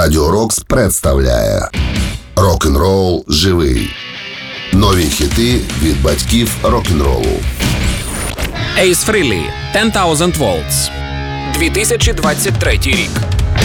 Радіо Рокс представляє Рок-н-рол живий. Нові хіти від батьків рок-н-ролу. Ace Frehley, 10,000 Volts. 2023 рік.